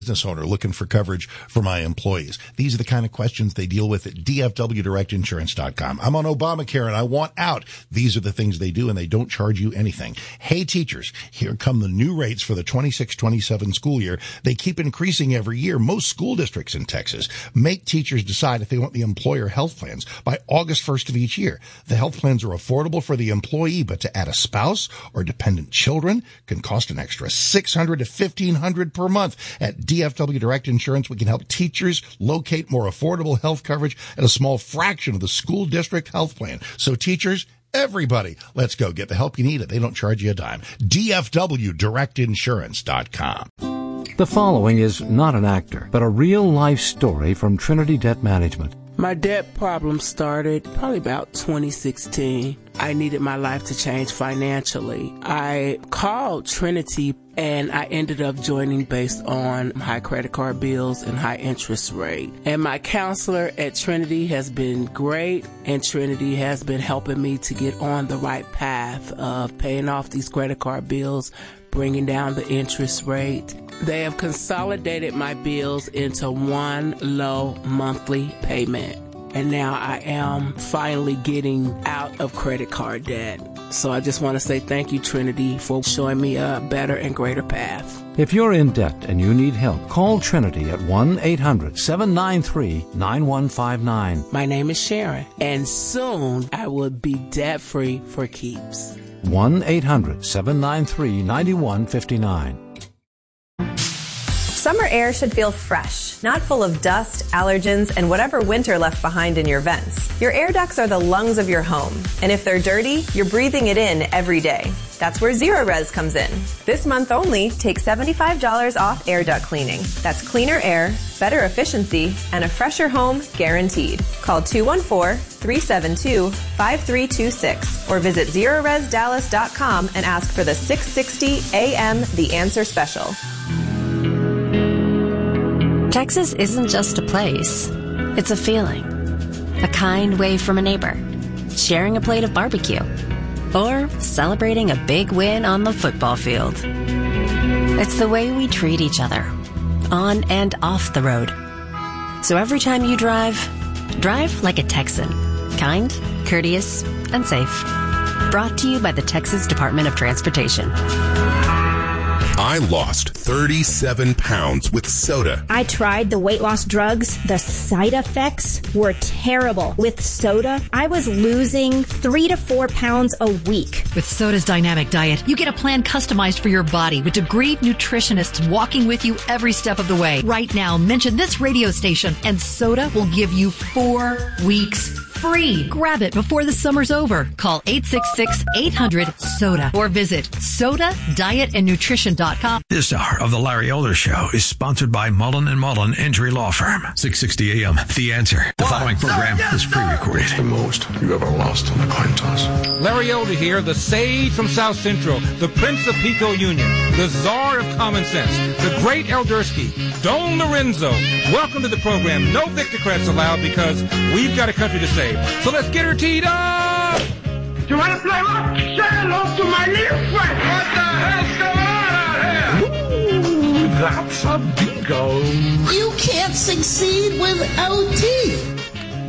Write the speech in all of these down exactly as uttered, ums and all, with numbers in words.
Business owner looking for coverage for my employees. These are the kind of questions they deal with at D F W direct insurance dot com. I'm on Obamacare and I want out. These are the things they do, and they don't charge you anything. Hey, teachers, here come the new rates for the twenty-six twenty-seven school year. They keep increasing every year. Most school districts in Texas make teachers decide if they want the employer health plans by August first of each year. The health plans are affordable for the employee, but to add a spouse or dependent children can cost an extra six hundred dollars to fifteen hundred dollars per month. At D F W Direct Insurance, we can help teachers locate more affordable health coverage at a small fraction of the school district health plan. So teachers, everybody, let's go get the help you need. They don't charge you a dime. D F W direct insurance dot com. The following is not an actor, but a real-life story from Trinity Debt Management. My debt problem started probably about twenty sixteen. I needed my life to change financially. I called Trinity and I ended up joining based on high credit card bills and high interest rate. And my counselor at Trinity has been great, and Trinity has been helping me to get on the right path of paying off these credit card bills, bringing down the interest rate. They have consolidated my bills into one low monthly payment. And now I am finally getting out of credit card debt. So I just want to say thank you, Trinity, for showing me a better and greater path. If you're in debt and you need help, call Trinity at one eight hundred seven nine three nine one five nine. My name is Sharon, and soon I will be debt-free for keeps. one eight hundred seven nine three nine one five nine. Summer air should feel fresh, not full of dust, allergens, and whatever winter left behind in your vents. Your air ducts are the lungs of your home, and if they're dirty, you're breathing it in every day. That's where Zerorez comes in. This month only, take seventy-five dollars off air duct cleaning. That's cleaner air, better efficiency, and a fresher home guaranteed. Call two one four, three seven two, five three two six or visit Zerorez Dallas dot com and ask for the six sixty A M The Answer Special. Texas isn't just a place. It's a feeling. A kind wave from a neighbor. Sharing a plate of barbecue. Or celebrating a big win on the football field. It's the way we treat each other. On and off the road. So every time you drive, drive like a Texan. Kind, courteous, and safe. Brought to you by the Texas Department of Transportation. I lost thirty-seven pounds with soda. I tried the weight loss drugs. The side effects were terrible. With soda, I was losing three to four pounds a week. With Soda's dynamic diet, you get a plan customized for your body with degreed nutritionists walking with you every step of the way. Right now, mention this radio station and Soda will give you four weeks free. Grab it before the summer's over. Call eight six six, eight hundred, SODA or visit soda diet and nutrition dot com. This hour of the Larry Elder Show is sponsored by Mullen and Mullen Injury Law Firm. six sixty A M, The Answer. The following program is pre-recorded. The most you ever lost on the coin toss. Larry Elder here, the sage from South Central, the Prince of Pico Union, the czar of common sense, the great Eldersky, Don Lorenzo. Welcome to the program. No Victocrats allowed because we've got a country to save. So let's get her teed up! You want to play what? Say hello to my little friend! What the hell's going on out here? Ooh, that's a bingo. You can't succeed without teeth.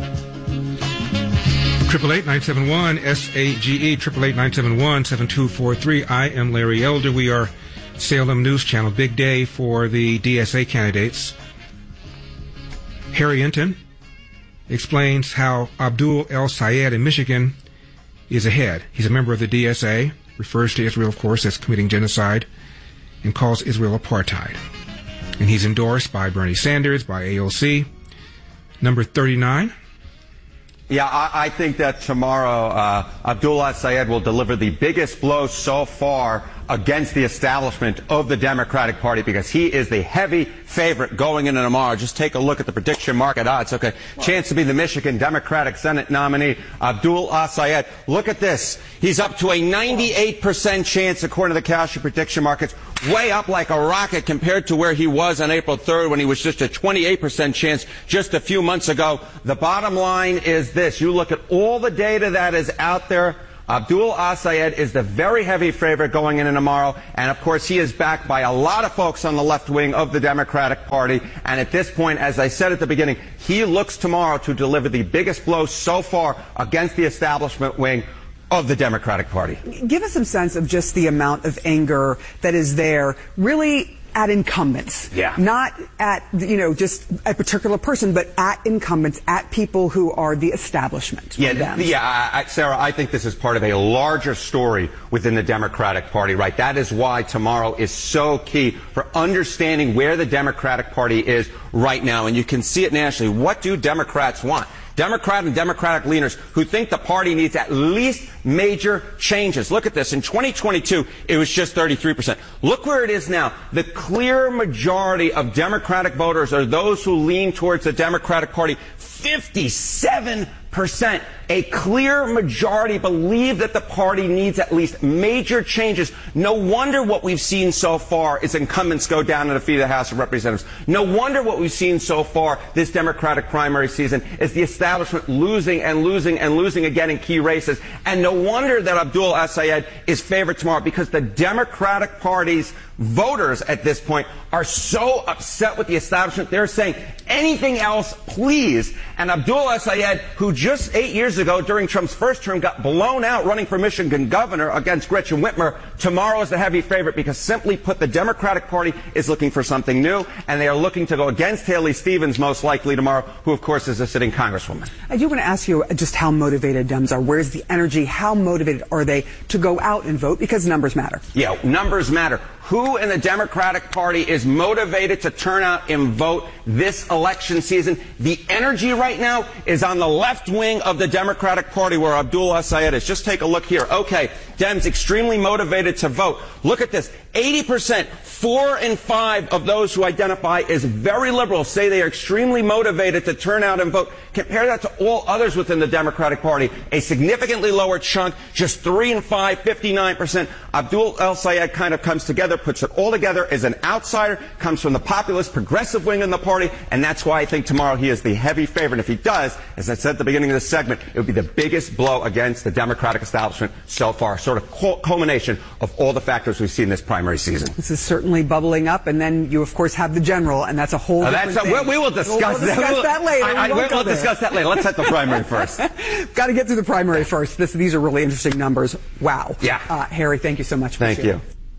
Triple eight nine seven one S A G E triple eight nine seven one seven two four three. I am Larry Elder. We are Salem News Channel. Big day for the D S A candidates. Harry Enton explains how Abdul El-Sayed in Michigan is ahead. He's a member of the D S A, refers to Israel, of course, as committing genocide, and calls Israel apartheid. And he's endorsed by Bernie Sanders, by A O C. Number thirty-nine. Yeah, I, I think that tomorrow uh, Abdul El-Sayed will deliver the biggest blow so far against the establishment of the Democratic Party, because he is the heavy favorite going into tomorrow. Just take a look at the prediction market odds. Okay, chance to be the Michigan Democratic Senate nominee, Abdul El-Sayed. Look at this. He's up to a ninety-eight percent chance according to the Kalshi prediction markets, way up like a rocket compared to where he was on April third when he was just a twenty-eight percent chance just a few months ago. The bottom line is this. You look at all the data that is out there Abdul Al-Sayed is the very heavy favorite going into tomorrow, and of course he is backed by a lot of folks on the left wing of the Democratic Party, and at this point, as I said at the beginning, he looks tomorrow to deliver the biggest blow so far against the establishment wing of the Democratic Party. Give us some sense of just the amount of anger that is there, really at incumbents. Yeah. Not at, you know, just a particular person, but at incumbents, at people who are the establishment. Yeah, th- yeah, I, Sarah, I think this is part of a larger story within the Democratic Party, right? That is why tomorrow is so key for understanding where the Democratic Party is right now. And you can see it nationally. What do Democrats want? Democrat and Democratic leaders who think the party needs at least major changes. Look at this. In twenty twenty-two, it was just thirty-three percent. Look where it is now. The clear majority of Democratic voters are those who lean towards the Democratic Party. fifty-seven percent. A clear majority believe that the party needs at least major changes. No wonder what we've seen so far is incumbents go down and defeat the House of Representatives. No wonder what we've seen so far this Democratic primary season is the establishment losing and losing and losing again in key races. And no wonder that Abdul Al-Sayed is favored tomorrow, because the Democratic Party's voters at this point are so upset with the establishment. They're saying anything else, please. And Abdul Al-Sayed, who just eight years ago during Trump's first term got blown out running for Michigan governor against Gretchen Whitmer, tomorrow is the heavy favorite, because simply put, the Democratic Party is looking for something new, and they are looking to go against Haley Stevens most likely tomorrow, who of course is a sitting congresswoman. I do want to ask you just how motivated Dems are. Where's the energy? How motivated are they to go out and vote? Because numbers matter. Yeah, numbers matter. Who in the Democratic Party is motivated to turn out and vote this election season? The energy right now is on the left wing of the Democratic Party, where Abdul Al-Sayed is. Just take a look here. Okay, Dems extremely motivated to vote. Look at this. eighty percent, four in five of those who identify as very liberal say they are extremely motivated to turn out and vote. Compare that to all others within the Democratic Party. A significantly lower chunk, just three and five, fifty-nine percent. Abdul Al-Sayed kind of comes together, puts it all together as an outsider, comes from the populist progressive wing in the party, and that's why I think tomorrow he is the heavy favorite. If he does, as I said at the beginning of this segment, it would be the biggest blow against the Democratic establishment so far. Sort of culmination of all the factors we've seen this primary season. This is certainly bubbling up, and then you, of course, have the general, and that's a whole uh, different that's a, thing. We, we will discuss, we'll, we'll discuss that. that later. I, I, we we'll we'll discuss that later. Let's set the primary first. Got to get through the primary first. This, these are really interesting numbers. Wow. Yeah. Uh, Harry, thank you so much for Thank sharing. you.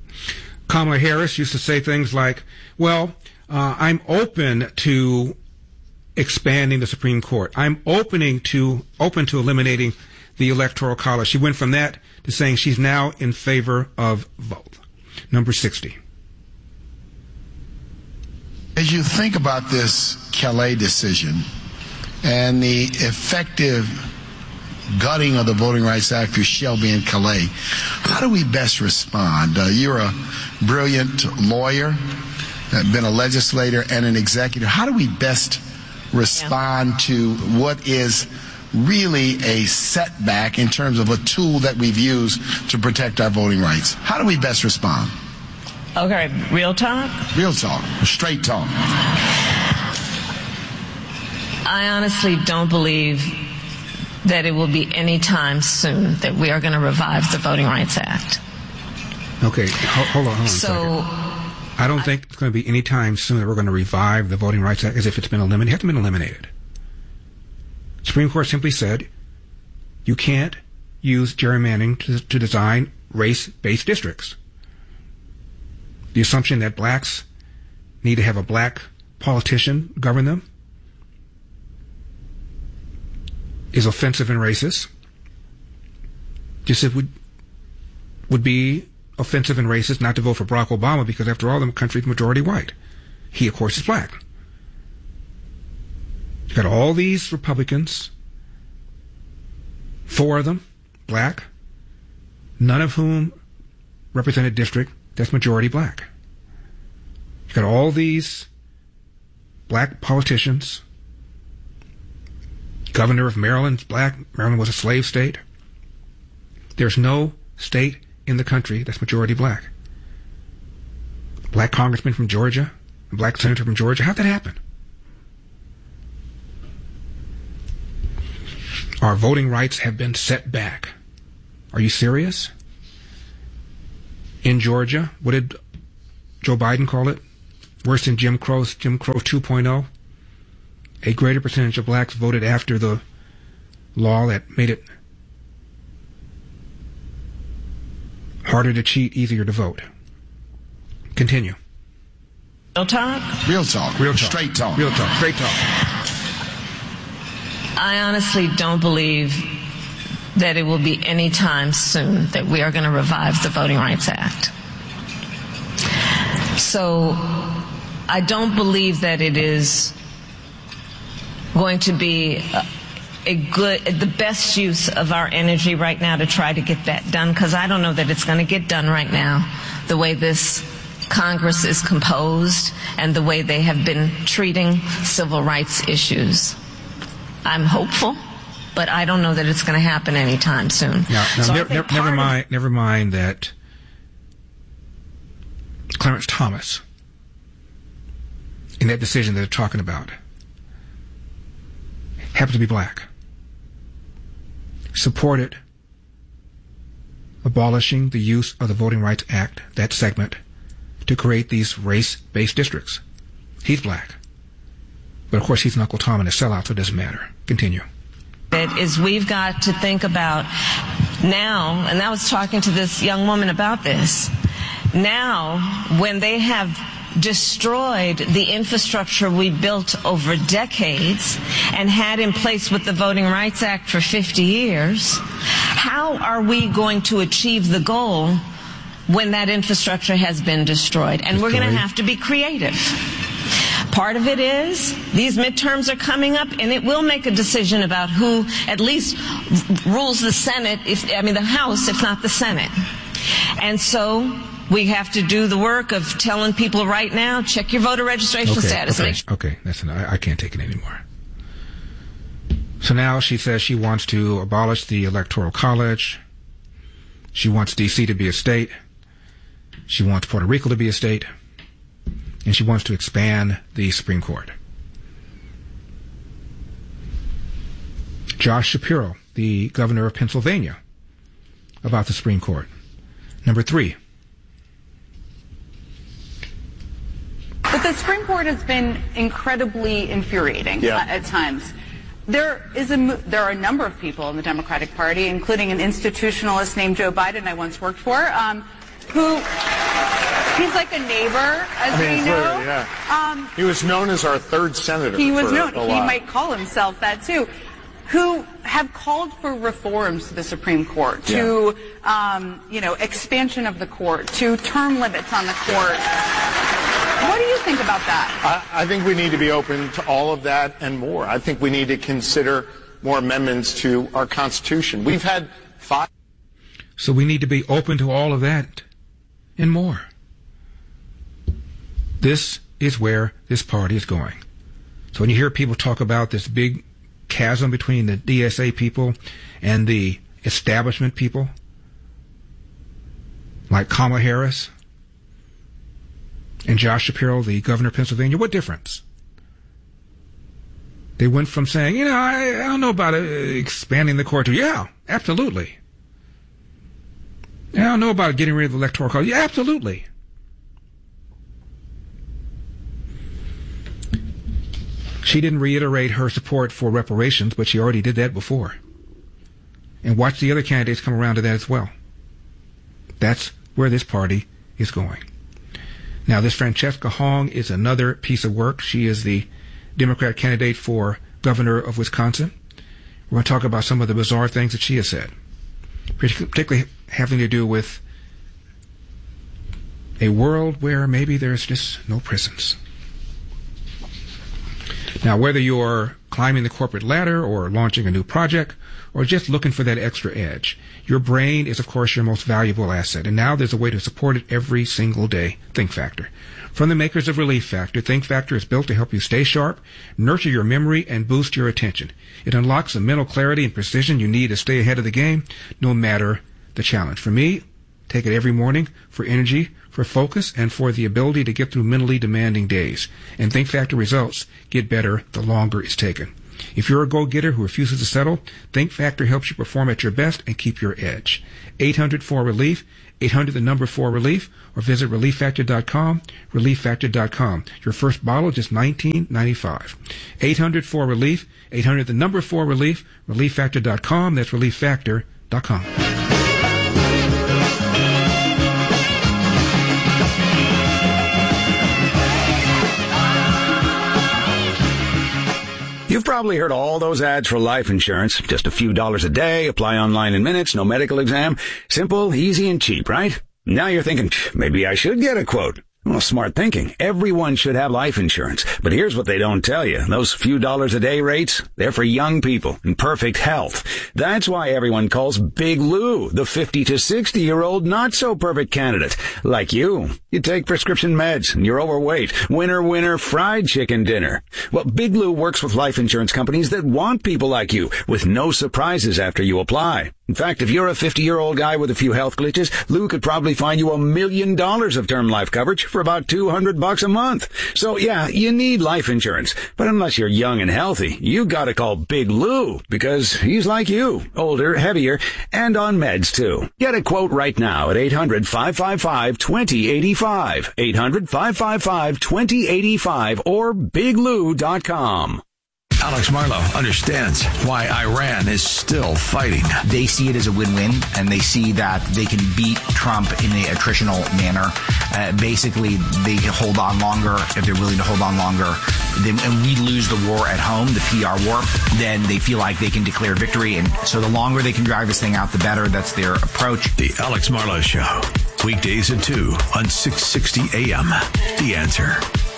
Kamala Harris used to say things like, well, uh, I'm open to expanding the Supreme Court. I'm opening to open to eliminating the Electoral College. She went from that to saying she's now in favor of both. Number sixty. As you think about this Calais decision and the effective gutting of the Voting Rights Act through Shelby and Calais, how do we best respond? Uh, you're a brilliant lawyer, uh, been a legislator and an executive. How do we best respond yeah. to what is really a setback in terms of a tool that we've used to protect our voting rights? How do we best respond? Okay, real talk? Real talk, straight talk. I honestly don't believe that it will be any time soon that we are going to revive the Voting Rights Act. Okay, hold, hold on, hold on so, a second. I don't think it's going to be any time soon that we're going to revive the Voting Rights Act as if it's been eliminated. It hasn't been eliminated. Supreme Court simply said you can't use gerrymandering to, to design race-based districts. The assumption that blacks need to have a black politician govern them is offensive and racist. Just as it would, would be offensive and racist not to vote for Barack Obama, because after all, the country's majority white. He, of course, is black. You've got all these Republicans, four of them black, none of whom represent a district that's majority black. You've got all these black politicians. Governor of Maryland's black. Maryland was a slave state. There's no state in the country that's majority black. Black congressman from Georgia, a black senator from Georgia. How'd that happen? Our voting rights have been set back Are you serious? In Georgia, what did Joe Biden call it? Worse than Jim Crow's Jim Crow two point oh? A greater percentage of blacks voted after the law that made it harder to cheat, easier to vote. Continue. Real talk? Real talk. Real talk. Straight talk. Real talk. Straight talk. I honestly don't believe that it will be any time soon that we are going to revive the Voting Rights Act. So I don't believe that it is going to be a, a good, the best use of our energy right now to try to get that done, because I don't know that it's going to get done right now the way this Congress is composed and the way they have been treating civil rights issues. I'm hopeful, but I don't know that it's going to happen anytime soon. Now, now so ne- ne- never of- mind. Never mind that Clarence Thomas, in that decision that they're talking about, happens to be black, supported abolishing the use of the Voting Rights Act, that segment, to create these race-based districts. He's black. But of course he's an Uncle Tom and a sellout, so it doesn't matter. Continue. It is we've got to think about now, and I was talking to this young woman about this, now when they have destroyed the infrastructure we built over decades and had in place with the Voting Rights Act for fifty years, how are we going to achieve the goal when that infrastructure has been destroyed? And we're going to have to be creative. Part of it is these midterms are coming up, and it will make a decision about who at least rules the Senate, if, I mean the House, if not the Senate. And so we have to do the work of telling people right now, check your voter registration okay, status. Okay, Make sure- okay, that's enough. I, I can't take it anymore. So now she says she wants to abolish the Electoral College. She wants D C to be a state. She wants Puerto Rico to be a state. And she wants to expand the Supreme Court. Josh Shapiro, the governor of Pennsylvania, about the Supreme Court. Number three. But the Supreme Court has been incredibly infuriating yeah. uh, at times. There is a there are a number of people in the Democratic Party, including an institutionalist named Joe Biden I once worked for, um, who he's like a neighbor, as I mean, we know. clearly, yeah. Um, he was known as our third senator. He was for known. a He while. might call himself that too. Who have called for reforms to the Supreme Court, to yeah. um, you know, expansion of the court, to term limits on the court. What do you think about that? I, I think we need to be open to all of that and more. I think we need to consider more amendments to our Constitution. We've had five. So we need to be open to all of that and more. This is where this party is going. So when you hear people talk about this big chasm between the D S A people and the establishment people, like Kamala Harris and Josh Shapiro, the governor of Pennsylvania, what difference? They went from saying, you know, I, I don't know about uh, expanding the court to, yeah, absolutely. I don't know about getting rid of the Electoral College. Yeah, absolutely. She didn't reiterate her support for reparations, but she already did that before. And watch the other candidates come around to that as well. That's where this party is going. Now, this Francesca Hong is another piece of work. She is the Democrat candidate for governor of Wisconsin. We're going to talk about some of the bizarre things that she has said, particularly having to do with a world where maybe there's just no prisons. Now, whether you're climbing the corporate ladder or launching a new project or just looking for that extra edge, your brain is, of course, your most valuable asset. And now there's a way to support it every single day. Think Factor. From the makers of Relief Factor, Think Factor is built to help you stay sharp, nurture your memory, and boost your attention. It unlocks the mental clarity and precision you need to stay ahead of the game, no matter the challenge. For me, take it every morning for energy, for focus, and for the ability to get through mentally demanding days. And Think Factor results get better the longer it's taken. If you're a go-getter who refuses to settle, Think Factor helps you perform at your best and keep your edge. eight hundred four relief, eight hundred the number four relief, or visit relief factor dot com, relief factor dot com. Your first bottle just nineteen ninety-five. eight hundred four relief, eight hundred the number four relief, relief factor dot com. That's relief factor dot com. You've probably heard all those ads for life insurance. Just a few dollars a day, apply online in minutes, no medical exam. Simple, easy, and cheap, right? Now you're thinking, maybe I should get a quote. Well, smart thinking. Everyone should have life insurance. But here's what they don't tell you. Those few dollars a day rates, they're for young people in perfect health. That's why everyone calls Big Lou the fifty to sixty year old not so perfect candidate. Like you. You take prescription meds and you're overweight. Winner, winner, fried chicken dinner. Well, Big Lou works with life insurance companies that want people like you with no surprises after you apply. In fact, if you're a fifty-year-old guy with a few health glitches, Lou could probably find you a million dollars of term life coverage for about two hundred bucks a month. So yeah, you need life insurance. But unless you're young and healthy, you gotta call Big Lou because he's like you, older, heavier, and on meds too. Get a quote right now at eight hundred, five five five, two zero eight five, eight hundred, five five five, two zero eight five, or big lou dot com. Alex Marlow understands why Iran is still fighting. They see it as a win-win, and they see that they can beat Trump in an attritional manner. Uh, basically, they can hold on longer if they're willing to hold on longer. Then, and we lose the war at home, the P R war, then they feel like they can declare victory. And so the longer they can drive this thing out, the better. That's their approach. The Alex Marlow Show, weekdays at two on six sixty A M. The Answer.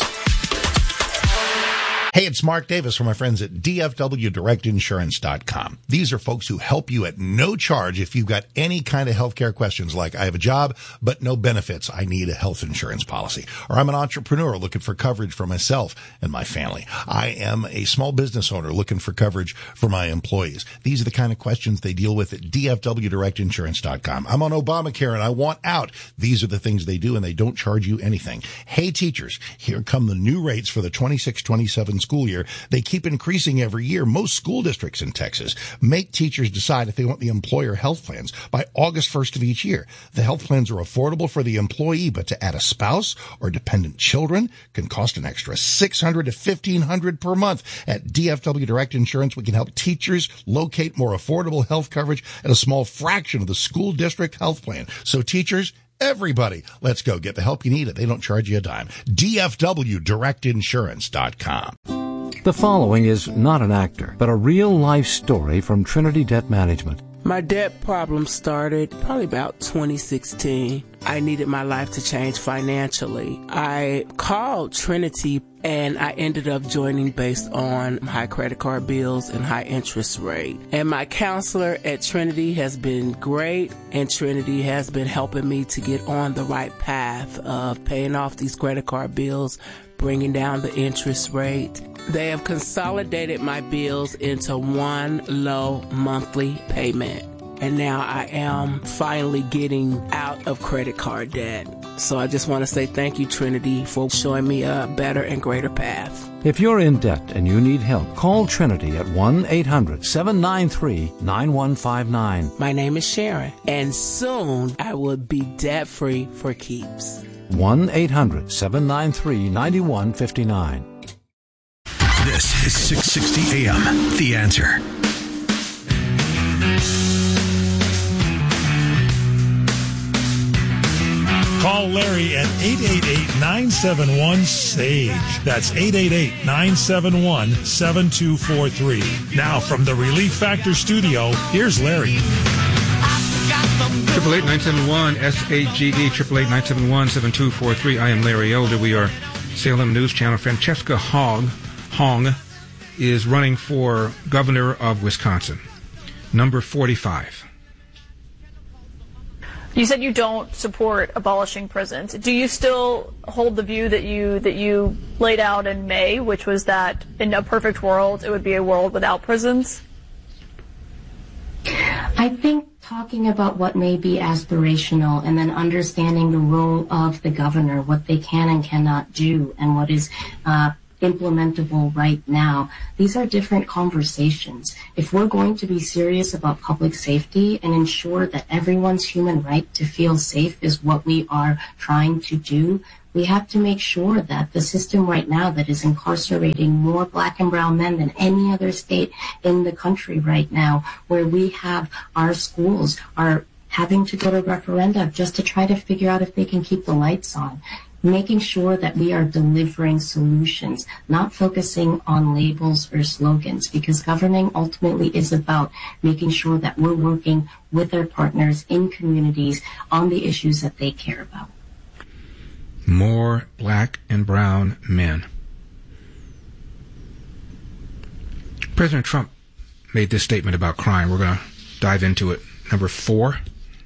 Hey, it's Mark Davis from my friends at D F W direct insurance dot com. These are folks who help you at no charge if you've got any kind of healthcare questions like I have a job but no benefits. I need a health insurance policy. Or I'm an entrepreneur looking for coverage for myself and my family. I am a small business owner looking for coverage for my employees. These are the kind of questions they deal with at D F W direct insurance dot com. I'm on Obamacare and I want out. These are the things they do and they don't charge you anything. Hey, teachers, here come the new rates for the twenty-six twenty-seven school year. They keep increasing every year. Most school districts in Texas make teachers decide if they want the employer health plans by August first of each year. The health plans are affordable for the employee, but to add a spouse or dependent children can cost an extra six hundred dollars to fifteen hundred dollars per month. At D F W Direct Insurance, we can help teachers locate more affordable health coverage at a small fraction of the school district health plan. So teachers, everybody, let's go get the help you need. They don't charge you a dime. D F W direct insurance dot com. The following is not an actor, but a real-life story from Trinity Debt Management. My debt problem started probably about twenty sixteen. I needed my life to change financially. I called Trinity and I ended up joining based on high credit card bills and high interest rate. And my counselor at Trinity has been great, and Trinity has been helping me to get on the right path of paying off these credit card bills, bringing down the interest rate. They have consolidated my bills into one low monthly payment. And now I am finally getting out of credit card debt. So I just want to say thank you, Trinity, for showing me a better and greater path. If you're in debt and you need help, call Trinity at one eight hundred, seven nine three, nine one five nine. My name is Sharon, and soon I will be debt-free for keeps. one eight hundred, seven nine three, nine one five nine. This is six sixty A M. The Answer. Call Larry at eight eight eight, nine seven one, S A G E. That's eight eight eight, nine seven one, seven two four three. Now from the Relief Factor studio, here's Larry. Triple eight nine seven one S A G E, triple eight nine seven one seven two four three. I am Larry Elder. We are Salem News Channel. Francesca Hogg, Hong is running for governor of Wisconsin, number forty-five. You said you don't support abolishing prisons. Do you still hold the view that you that you laid out in May, which was that in a perfect world it would be a world without prisons? I think talking about what may be aspirational and then understanding the role of the governor, what they can and cannot do, and what is uh, implementable right now. These are different conversations. If we're going to be serious about public safety and ensure that everyone's human right to feel safe is what we are trying to do, we have to make sure that the system right now that is incarcerating more black and brown men than any other state in the country right now, where we have our schools are having to go to referenda just to try to figure out if they can keep the lights on, making sure that we are delivering solutions, not focusing on labels or slogans, because governing ultimately is about making sure that we're working with our partners in communities on the issues that they care about. More black and brown men. President Trump made this statement about crime. We're going to dive into it. Number four.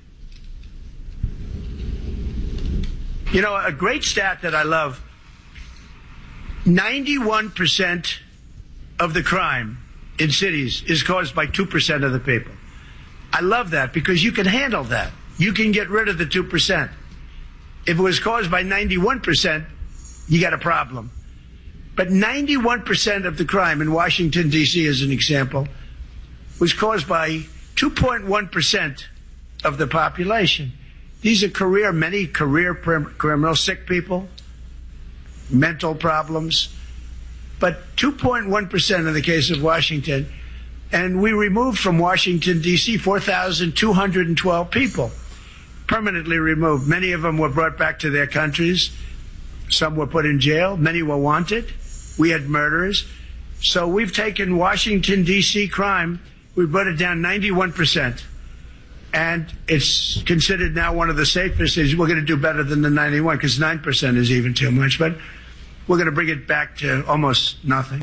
You know, a great stat that I love, ninety-one percent of the crime in cities is caused by two percent of the people. I love that because you can handle that. You can get rid of the two percent. If it was caused by ninety-one percent, you got a problem. But ninety-one percent of the crime in Washington, D C, as an example, was caused by two point one percent of the population. These are career, many career criminals, sick people, mental problems. But two point one percent in the case of Washington. And we removed from Washington, D C, four thousand two hundred twelve people. Permanently removed. Many of them were brought back to their countries. Some were put in jail. Many were wanted. We had murderers. So we've taken Washington, D C crime, we brought it down ninety-one percent. And it's considered now one of the safest cities. We're going to do better than the ninety-one because nine percent is even too much. But we're going to bring it back to almost nothing.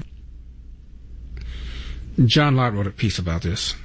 John Lott wrote a piece about this.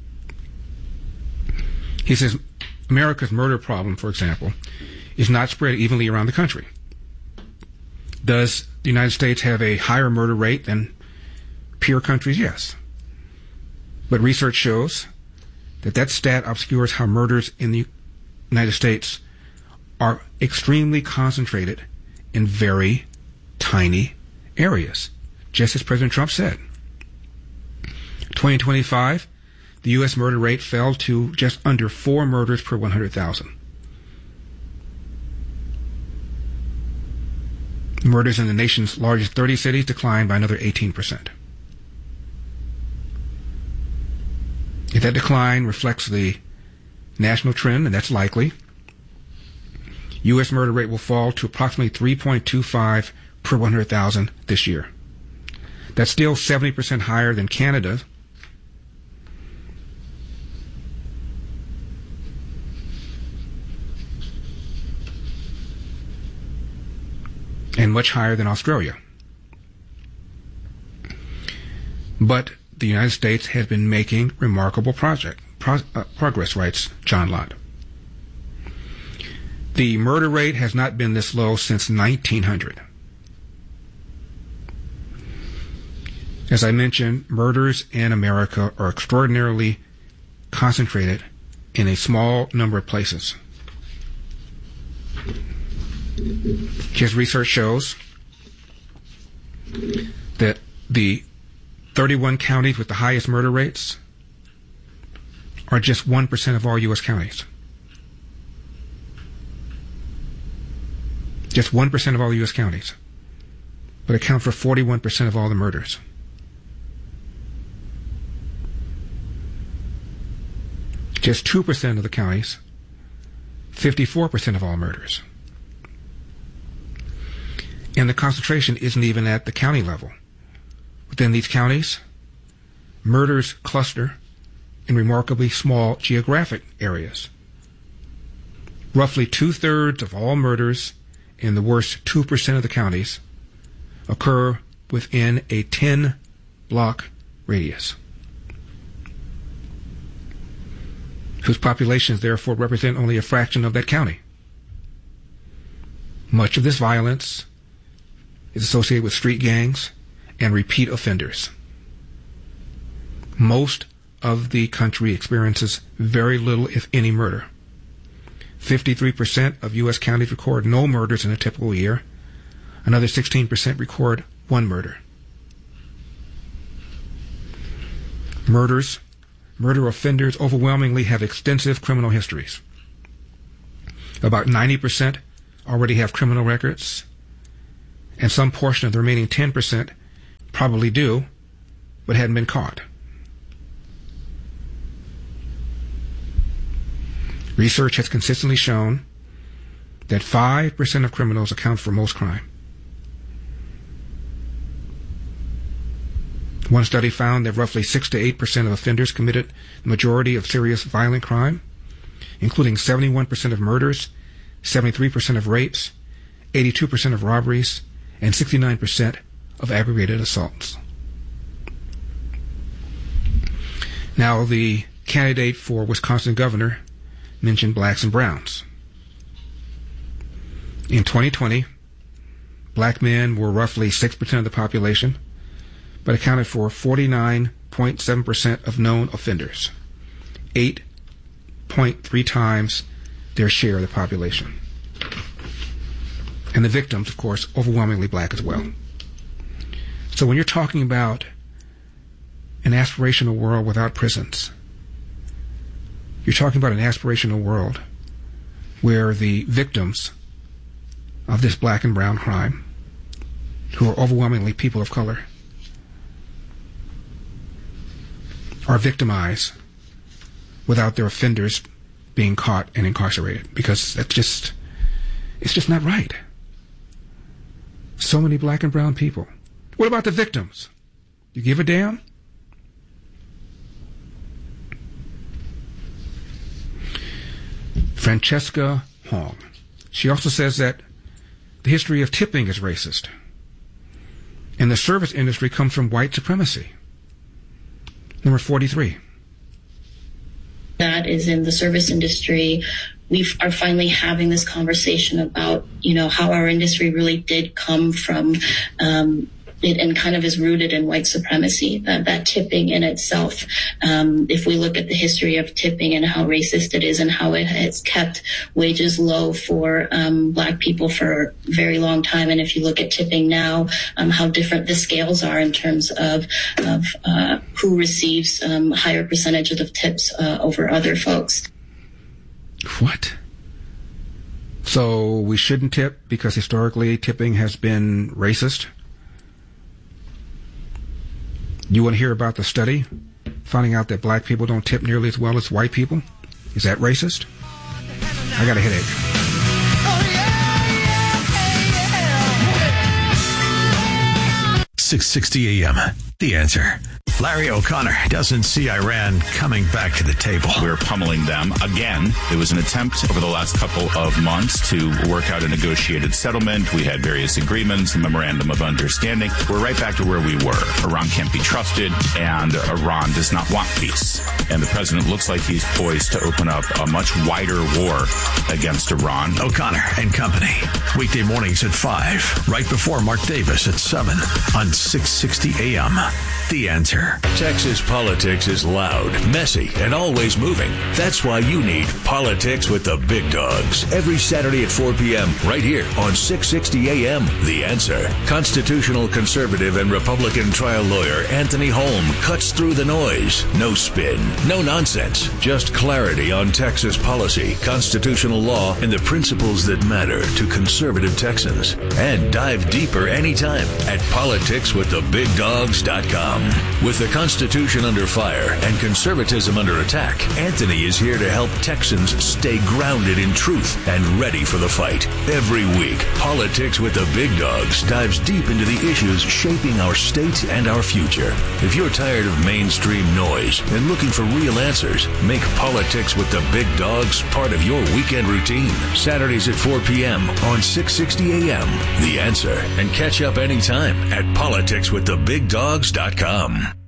He says, America's murder problem, for example, is not spread evenly around the country. Does the United States have a higher murder rate than peer countries? Yes. But research shows that that stat obscures how murders in the United States are extremely concentrated in very tiny areas, just as President Trump said. twenty twenty-five, the U S murder rate fell to just under four murders per one hundred thousand. Murders in the nation's largest thirty cities declined by another eighteen percent. If that decline reflects the national trend, and that's likely, U S murder rate will fall to approximately three point two five per one hundred thousand this year. That's still seventy percent higher than Canada, and much higher than Australia. But the United States has been making remarkable project, pro, uh, progress, writes John Lott. The murder rate has not been this low since nineteen hundred. As I mentioned, murders in America are extraordinarily concentrated in a small number of places. His research shows that the thirty-one counties with the highest murder rates are just one percent of all U S counties. Just one percent of all U S counties, but account for forty-one percent of all the murders. Just two percent of the counties, fifty-four percent of all murders. And the concentration isn't even at the county level. Within these counties, murders cluster in remarkably small geographic areas. Roughly two-thirds of all murders in the worst two percent of the counties occur within a ten-block radius, whose populations therefore represent only a fraction of that county. Much of this violence is associated with street gangs and repeat offenders. Most of the country experiences very little, if any, murder. fifty-three percent of U S counties record no murders in a typical year. Another sixteen percent record one murder. Murders, murder offenders overwhelmingly have extensive criminal histories. About ninety percent already have criminal records, and some portion of the remaining ten percent probably do, but hadn't been caught. Research has consistently shown that five percent of criminals account for most crime. One study found that roughly six to eight percent of offenders committed the majority of serious violent crime, including seventy-one percent of murders, seventy-three percent of rapes, eighty-two percent of robberies, and sixty-nine percent of aggravated assaults. Now, the candidate for Wisconsin governor mentioned blacks and browns. In twenty twenty, black men were roughly six percent of the population, but accounted for forty-nine point seven percent of known offenders, eight point three times their share of the population. And the victims, of course, overwhelmingly black as well. So when you're talking about an aspirational world without prisons, you're talking about an aspirational world where the victims of this black and brown crime, who are overwhelmingly people of color, are victimized without their offenders being caught and incarcerated, because that's just, it's just not right. So many black and brown people. What about the victims? You give a damn? Francesca Hong. She also says that the history of tipping is racist, and the service industry comes from white supremacy. Number forty-three. That is in the service industry. We are finally having this conversation about, you know, how our industry really did come from um, it and kind of is rooted in white supremacy. That, that tipping in itself, um, if we look at the history of tipping and how racist it is and how it has kept wages low for um, black people for a very long time. And if you look at tipping now, um, how different the scales are in terms of, of uh, who receives um, higher percentages of tips uh, over other folks. What? So we shouldn't tip because historically tipping has been racist? You want to hear about the study finding out that black people don't tip nearly as well as white people? Is that racist? I got a headache. six sixty A M. The Answer. Larry O'Connor doesn't see Iran coming back to the table. We're pummeling them again. It was an attempt over the last couple of months to work out a negotiated settlement. We had various agreements, a memorandum of understanding. We're right back to where we were. Iran can't be trusted, and Iran does not want peace. And the president looks like he's poised to open up a much wider war against Iran. O'Connor and Company. Weekday mornings at five, right before Mark Davis at seven on six sixty A M. The Answer. Texas politics is loud, messy, and always moving. That's why you need Politics with the Big Dogs. Every Saturday at four p.m. right here on six sixty A M. The Answer. Constitutional conservative and Republican trial lawyer Anthony Holm cuts through the noise. No spin, no nonsense. Just clarity on Texas policy, constitutional law, and the principles that matter to conservative Texans. And dive deeper anytime at politics with the big dogs dot com. With the Constitution under fire and conservatism under attack, Anthony is here to help Texans stay grounded in truth and ready for the fight. Every week, Politics with the Big Dogs dives deep into the issues shaping our state and our future. If you're tired of mainstream noise and looking for real answers, make Politics with the Big Dogs part of your weekend routine. Saturdays at four p.m. on six sixty A M. The Answer. And catch up anytime at politics with the big dogs dot com.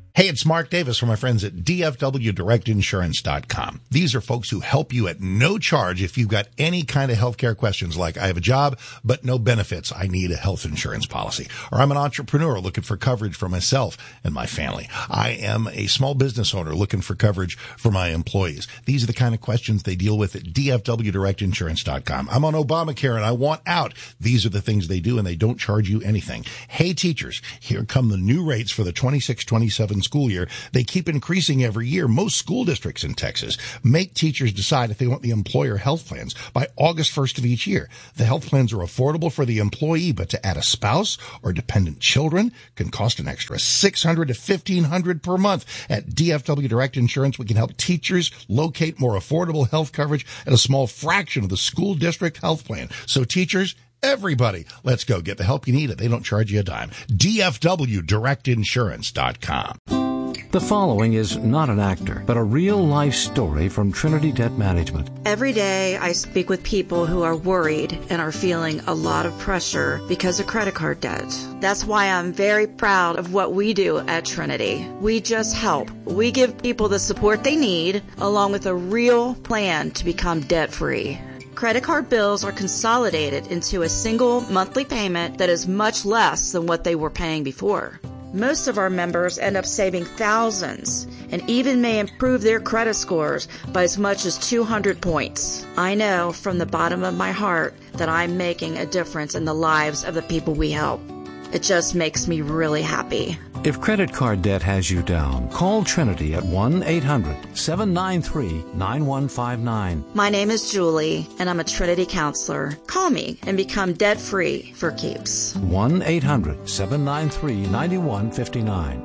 Hey, it's Mark Davis from my friends at D F W Direct Insurance dot com. These are folks who help you at no charge if you've got any kind of healthcare questions like I have a job but no benefits. I need a health insurance policy. Or I'm an entrepreneur looking for coverage for myself and my family. I am a small business owner looking for coverage for my employees. These are the kind of questions they deal with at D F W Direct Insurance dot com. I'm on Obamacare and I want out. These are the things they do and they don't charge you anything. Hey, teachers, here come the new rates for the twenty-six twenty-seven school year. They keep increasing every year. Most school districts in Texas make teachers decide if they want the employer health plans by August first of each year. The health plans are affordable for the employee, but to add a spouse or dependent children can cost an extra six hundred dollars to fifteen hundred dollars per month. At D F W Direct Insurance, we can help teachers locate more affordable health coverage at a small fraction of the school district health plan. So teachers, everybody, let's go get the help you need. They don't charge you a dime. D F W Direct Insurance dot com. The following is not an actor, but a real-life story from Trinity Debt Management. Every day I speak with people who are worried and are feeling a lot of pressure because of credit card debt. That's why I'm very proud of what we do at Trinity. We just help. We give people the support they need, along with a real plan to become debt-free. Credit card bills are consolidated into a single monthly payment that is much less than what they were paying before. Most of our members end up saving thousands and even may improve their credit scores by as much as two hundred points. I know from the bottom of my heart that I'm making a difference in the lives of the people we help. It just makes me really happy. If credit card debt has you down, call Trinity at one eight hundred seven nine three nine one five nine. My name is Julie, and I'm a Trinity counselor. Call me and become debt-free for keeps. one eight hundred seven nine three nine one five nine.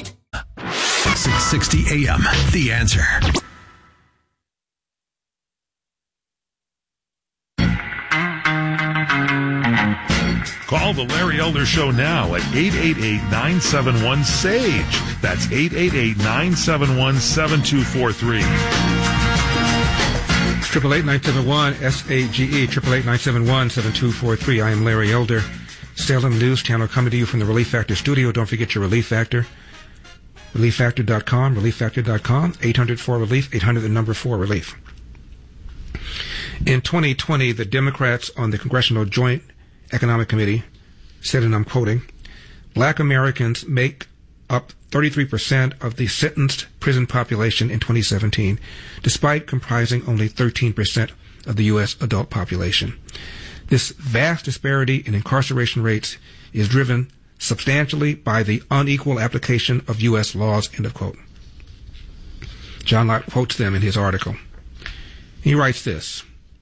six sixty A M, The Answer. Call the Larry Elder Show now at eight eight eight nine seven one SAGE. That's eight eight eight nine seven one seven two four three. Triple eight nine seven one S A G E. Triple eight nine seven one seven two four three. I am Larry Elder, Salem News Channel, coming to you from the Relief Factor studio. Don't forget your Relief Factor. relief factor dot com. relief factor dot com. eight hundred four relief. eight hundred the number four relief. In twenty twenty, the Democrats on the Congressional Joint Economic Committee said, and I'm quoting, "Black Americans make up thirty-three percent of the sentenced prison population in twenty seventeen, despite comprising only thirteen percent of the U S adult population. This vast disparity in incarceration rates is driven substantially by the unequal application of U S laws," end of quote. John Locke quotes them in his article. He writes this: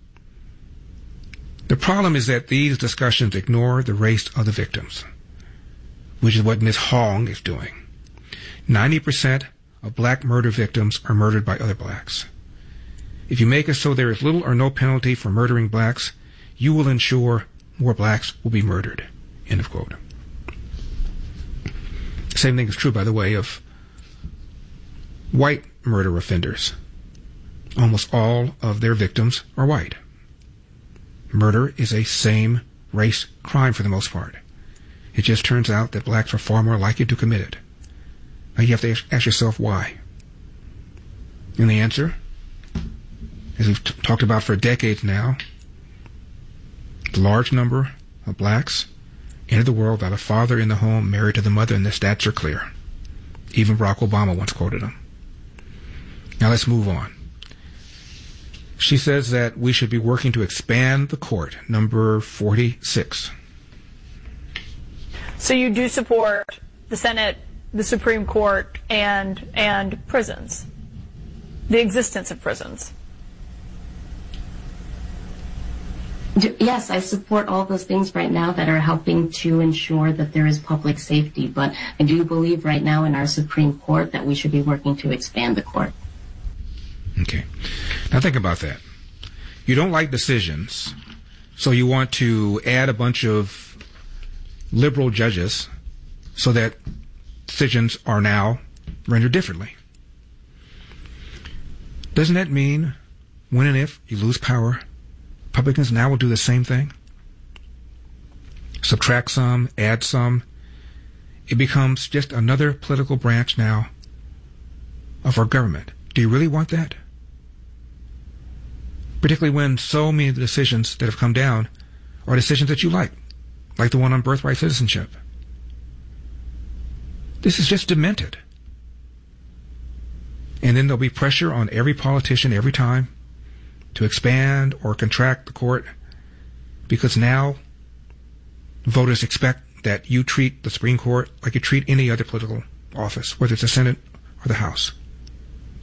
"The problem is that these discussions ignore the race of the victims, which is what Miz Hong is doing. ninety percent of black murder victims are murdered by other blacks. If you make it so there is little or no penalty for murdering blacks, you will ensure more blacks will be murdered," end of quote. The same thing is true, by the way, of white murder offenders. Almost all of their victims are white. Murder is a same race crime for the most part. It just turns out that blacks are far more likely to commit it. Now you have to ask yourself why. And the answer, as we've t- talked about for decades now, the large number of blacks enter the world without a father in the home, married to the mother, and the stats are clear. Even Barack Obama once quoted them. Now let's move on. She says that we should be working to expand the court, number forty-six. So you do support the Senate, the Supreme Court, and and prisons, the existence of prisons? Yes, I support all those things right now that are helping to ensure that there is public safety, but I do believe right now in our Supreme Court that we should be working to expand the court. Okay. Now think about that. You don't like decisions, so you want to add a bunch of liberal judges so that decisions are now rendered differently. Doesn't that mean when and if you lose power, Republicans now will do the same thing? Subtract some, add some. It becomes just another political branch now of our government. Do you really want that? Particularly when so many of the decisions that have come down are decisions that you like, like the one on birthright citizenship. This is just demented. And then there'll be pressure on every politician every time to expand or contract the court, because now voters expect that you treat the Supreme Court like you treat any other political office, whether it's the Senate or the House.